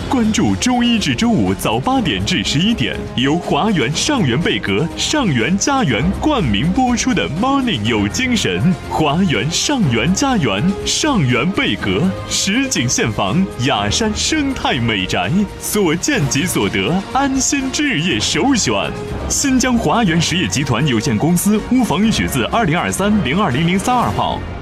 关注周一至周五早8点至11点，由华源上源贝壳、上源家园冠名播出的 Morning 有精神。华源上源家园，上源贝壳，实景现房，雅山生态美宅，所见即所得，安心置业首选。新疆华源实业集团有限公司，屋房一许字2023-020032号。